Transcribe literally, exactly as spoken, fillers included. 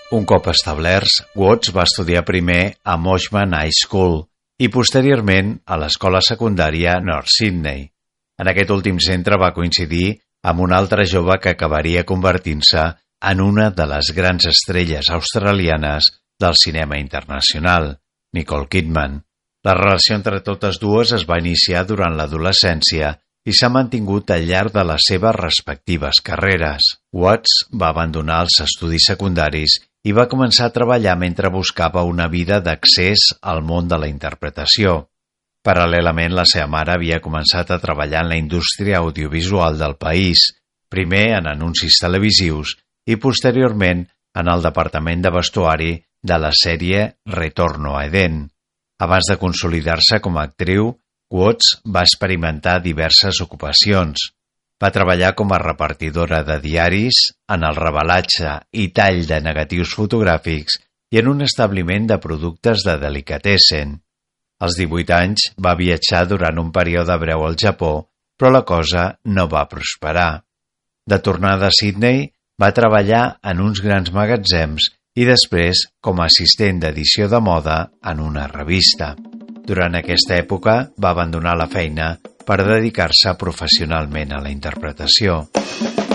Un cop establerts, Watts va estudiar primer a Moshman High School i posteriorment a l'escola secundària North Sydney. En aquest últim centre va coincidir amb un altre jove que acabaria convertint-se en una de les grans estrelles australianes del cinema internacional, Nicole Kidman. La relació entre totes dues es va iniciar durant l'adolescència i s'ha mantingut al llarg de les seves respectives carreres. Watts va abandonar els estudis secundaris i va començar a treballar mentre buscava una vida d'accés al món de la interpretació. Paral·lelament, la seva mare havia començat a treballar en la indústria audiovisual del país, primer en anuncis televisius i posteriorment en el departament de vestuari de la sèrie Retorno a Eden. Abans de consolidar-se com a actriu, Watts va experimentar diverses ocupacions. Va treballar com a repartidora de diaris, en el revelatge i tall de negatius fotogràfics i en un establiment de productes de delicatessen. Als divuit anys va viatjar durant un període breu al Japó, però la cosa no va prosperar. De tornada a Sydney, va treballar en uns grans magatzems i després com a assistent d'edició de moda en una revista. Durant aquesta època va abandonar la feina per dedicar-se professionalment a la interpretació.